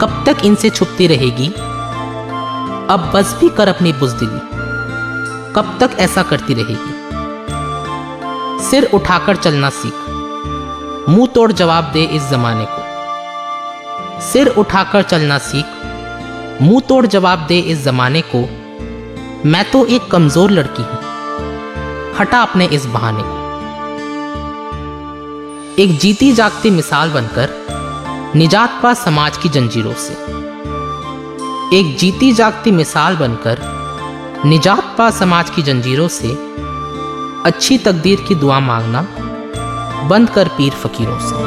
कब तक इनसे छुपती रहेगी? अब बस भी कर अपनी बुज़दिली, कब तक ऐसा करती रहेगी? सिर उठाकर चलना सीख, मुंह तोड़ जवाब दे इस जमाने को। सिर उठाकर चलना सीख, मुंह तोड़ जवाब दे इस जमाने को। मैं तो एक कमजोर लड़की हूं, हटा अपने इस बहाने को। एक जीती जागती मिसाल बनकर निजात पा समाज की जंजीरों से। एक जीती जागती मिसाल बनकर निजात पा समाज की जंजीरों से। अच्छी तकदीर की दुआ मांगना बंद कर पीर फकीरों से।